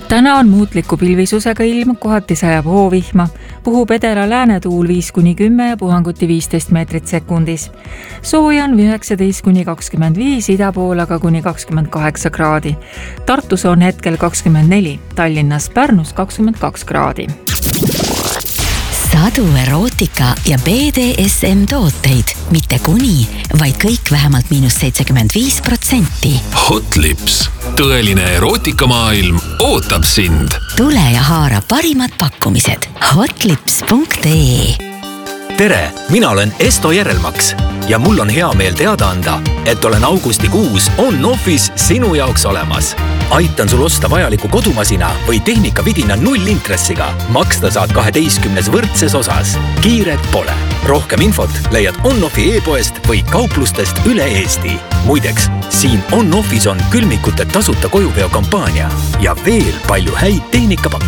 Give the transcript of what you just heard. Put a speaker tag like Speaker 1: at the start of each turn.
Speaker 1: Täna on muutliku pilvisusega ilm, kohati sajab hoovihma, puhub edela läänetuul 5-10 ja puhanguti 15 meetrit sekundis. Sooja on 19-25, ida pool aga kuni 28 kraadi. Tartus on hetkel 24, Tallinnas, Pärnus 22 kraadi.
Speaker 2: Sadu erootika ja BDSM tooteid, mitte kuni, vaid kõik vähemalt -75%.
Speaker 3: Hotlips, tõeline erootikamaailm ootab sind.
Speaker 2: Tule ja haara parimad pakkumised hotlips.ee.
Speaker 4: Tere, mina olen Esto Järelmaks ja mul on hea meel teada anda, et olen augustikuus On-Office sinu jaoks olemas. Aitan sul osta vajaliku kodumasina või tehnikavidina 0 intressiga. Maksta saad 12 võrdses osas. Kiiret pole. Rohkem infot leiad On-Offi e-poest või kauplustest üle Eesti. Muideks, siin On-Office on külmikute tasuta kojuveo kampaania ja veel palju häid tehnikapakkumised.